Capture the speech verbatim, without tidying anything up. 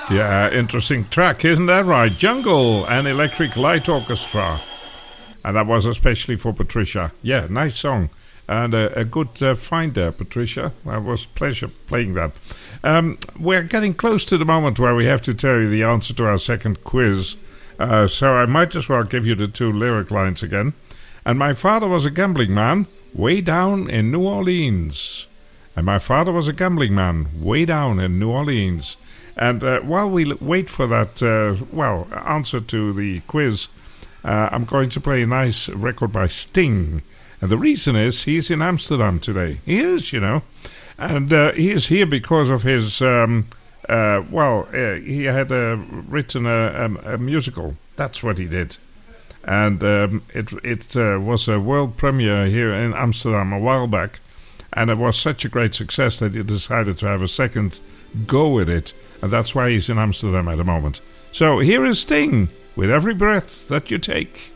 Yeah, interesting track, isn't that right? Jungle and Electric Light Orchestra. And that was especially for Patricia. Yeah, nice song. And a, a good uh, find there, Patricia. It was a pleasure playing that. Um, we're getting close to the moment where we have to tell you the answer to our second quiz. Uh, so I might as well give you the two lyric lines again. And my father was a gambling man way down in New Orleans. And my father was a gambling man way down in New Orleans. And uh, while we wait for that, uh, well, answer to the quiz, uh, I'm going to play a nice record by Sting. And the reason is he's in Amsterdam today. He is, you know. And uh, he is here because of his, um, uh, well, uh, he had uh, written a, a, a musical. That's what he did. And um, it, it uh, was a world premiere here in Amsterdam a while back. And it was such a great success that he decided to have a second go with it. And that's why he's in Amsterdam at the moment. So here is Sting with Every Breath That You Take.